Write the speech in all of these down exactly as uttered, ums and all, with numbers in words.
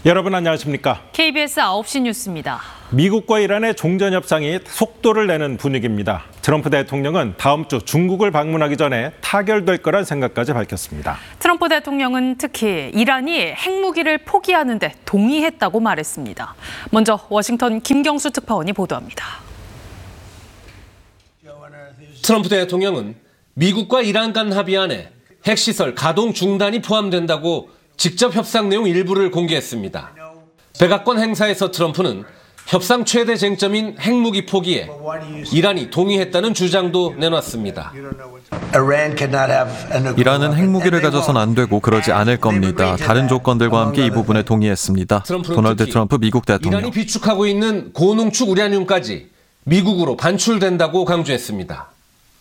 여러분 안녕하십니까? 케이비에스 아홉 시 뉴스입니다. 미국과 이란의 종전 협상이 속도를 내는 분위기입니다. 트럼프 대통령은 다음 주 중국을 방문하기 전에 타결될 거란 생각까지 밝혔습니다. 트럼프 대통령은 특히 이란이 핵무기를 포기하는 데 동의했다고 말했습니다. 먼저 워싱턴 김경수 특파원이 보도합니다. 트럼프 대통령은 미국과 이란 간 합의안에 핵시설 가동 중단이 포함된다고 직접 협상 내용 일부를 공개했습니다. 백악관 행사에서 트럼프는 협상 최대 쟁점인 핵무기 포기에 이란이 동의했다는 주장도 내놨습니다. 이란은 핵무기를 가져선 안 되고 그러지 않을 겁니다. 다른 조건들과 함께 이 부분에 동의했습니다. 도널드 트럼프 미국 대통령. 이란이 비축하고 있는 고농축 우라늄까지 미국으로 반출된다고 강조했습니다.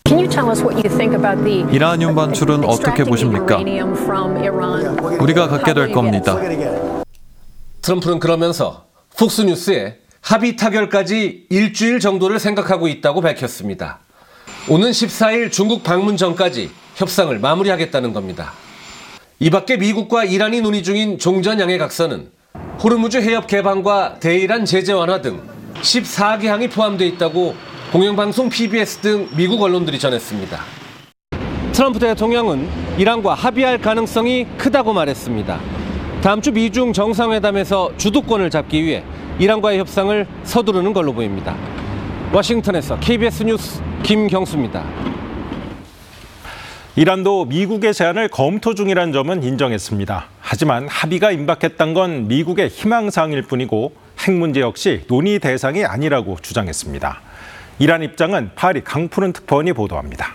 이라늄 반출은 어떻게 보십니까? 우리가 갖게 될 겁니다. 트럼프는 그러면서 폭스뉴스에 합의 타결까지 일주일 정도를 생각하고 있다고 밝혔습니다. 오는 십사 일 중국 방문 전까지 협상을 마무리하겠다는 겁니다. 이 밖에 미국과 이란이 논의 중인 종전 양해 각서는 호르무즈 해협 개방과 대이란 제재 완화 등 십사 개항이 포함되어 있다고 공영방송 피비에스 등 미국 언론들이 전했습니다. 트럼프 대통령은 이란과 합의할 가능성이 크다고 말했습니다. 다음 주 미중 정상회담에서 주도권을 잡기 위해 이란과의 협상을 서두르는 걸로 보입니다. 워싱턴에서 케이비에스 뉴스 김경수입니다. 이란도 미국의 제안을 검토 중이라는 점은 인정했습니다. 하지만 합의가 임박했던 건 미국의 희망사항일 뿐이고 핵 문제 역시 논의 대상이 아니라고 주장했습니다. 이란 입장은 파리 강푸른 특파원이 보도합니다.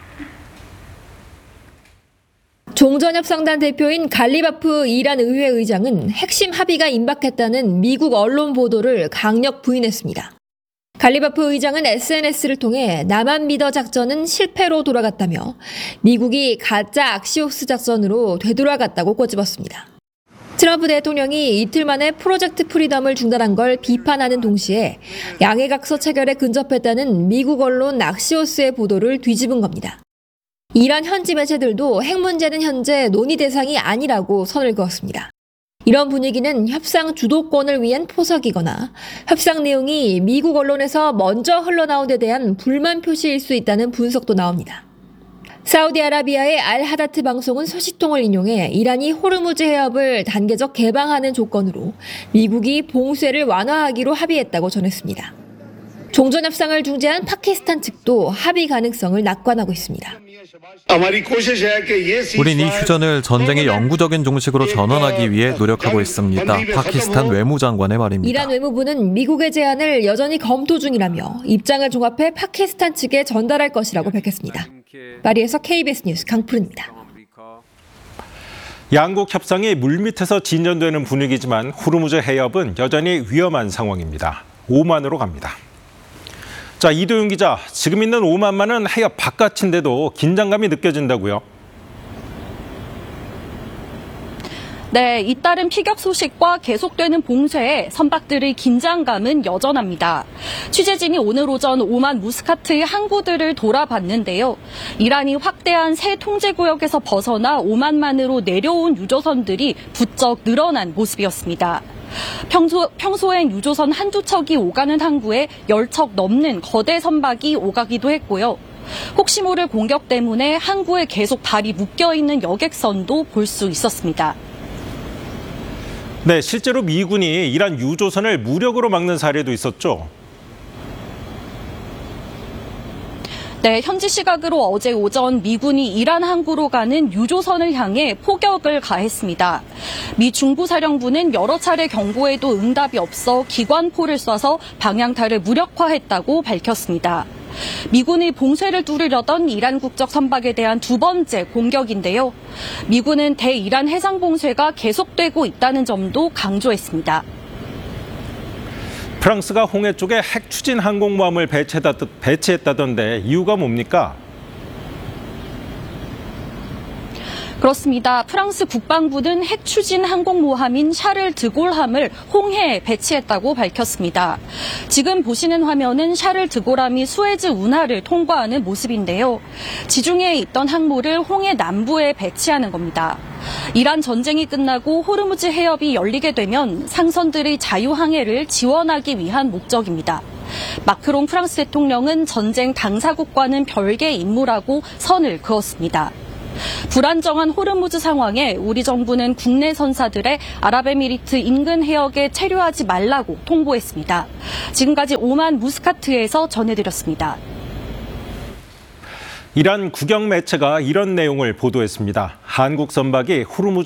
종전협상단 대표인 갈리바프 이란 의회 의장은 핵심 합의가 임박했다는 미국 언론 보도를 강력 부인했습니다. 갈리바프 의장은 에스엔에스를 통해 나만 믿어 작전은 실패로 돌아갔다며 미국이 가짜 악시오스 작전으로 되돌아갔다고 꼬집었습니다. 트럼프 대통령이 이틀 만에 프로젝트 프리덤을 중단한 걸 비판하는 동시에 양해각서 체결에 근접했다는 미국 언론 악시오스의 보도를 뒤집은 겁니다. 이란 현지 매체들도 핵 문제는 현재 논의 대상이 아니라고 선을 그었습니다. 이런 분위기는 협상 주도권을 위한 포석이거나 협상 내용이 미국 언론에서 먼저 흘러나온 데 대한 불만 표시일 수 있다는 분석도 나옵니다. 사우디아라비아의 알하다트 방송은 소식통을 인용해 이란이 호르무즈 해협을 단계적 개방하는 조건으로 미국이 봉쇄를 완화하기로 합의했다고 전했습니다. 종전협상을 중재한 파키스탄 측도 합의 가능성을 낙관하고 있습니다. 우린 이 휴전을 전쟁의 영구적인 종식으로 전환하기 위해 노력하고 있습니다. 파키스탄 외무장관의 말입니다. 이란 외무부는 미국의 제안을 여전히 검토 중이라며 입장을 종합해 파키스탄 측에 전달할 것이라고 밝혔습니다. 파리에서 케이비에스 뉴스 강푸른입니다. 양국 협상이 물밑에서 진전되는 분위기지만 호르무즈 해협은 여전히 위험한 상황입니다. 오만으로 갑니다. 자, 이도윤 기자, 지금 있는 오만만은 해협 바깥인데도 긴장감이 느껴진다고요? 네, 잇따른 피격 소식과 계속되는 봉쇄에 선박들의 긴장감은 여전합니다. 취재진이 오늘 오전 오만 무스카트의 항구들을 돌아봤는데요. 이란이 확대한 새 통제구역에서 벗어나 오만만으로 내려온 유조선들이 부쩍 늘어난 모습이었습니다. 평소, 평소엔 유조선 한두 척이 오가는 항구에 열 척 넘는 거대 선박이 오가기도 했고요. 혹시 모를 공격 때문에 항구에 계속 발이 묶여있는 여객선도 볼 수 있었습니다. 네, 실제로 미군이 이란 유조선을 무력으로 막는 사례도 있었죠. 네, 현지 시각으로 어제 오전 미군이 이란 항구로 가는 유조선을 향해 포격을 가했습니다. 미 중부사령부는 여러 차례 경고에도 응답이 없어 기관포를 쏴서 방향타를 무력화했다고 밝혔습니다. 미군이 봉쇄를 뚫으려던 이란 국적 선박에 대한 두 번째 공격인데요. 미군은 대이란 해상 봉쇄가 계속되고 있다는 점도 강조했습니다. 프랑스가 홍해 쪽에 핵 추진 항공모함을 배치했다던데 이유가 뭡니까? 그렇습니다. 프랑스 국방부는 핵 추진 항공모함인 샤를 드골함을 홍해에 배치했다고 밝혔습니다. 지금 보시는 화면은 샤를 드골함이 수에즈 운하를 통과하는 모습인데요. 지중해에 있던 항모를 홍해 남부에 배치하는 겁니다. 이란 전쟁이 끝나고 호르무즈 해협이 열리게 되면 상선들의 자유항해를 지원하기 위한 목적입니다. 마크롱 프랑스 대통령은 전쟁 당사국과는 별개의 임무라고 선을 그었습니다. 불안정한 호르무즈 상황에 우리 정부는 국내 선사들의 아랍에미리트 인근 해역에 체류하지 말라고 통보했습니다. 지금까지 오만 무스카트에서 전해드렸습니다. 이란 국영 매체가 이런 내용을 보도했습니다. 한국 선박이 호르무즈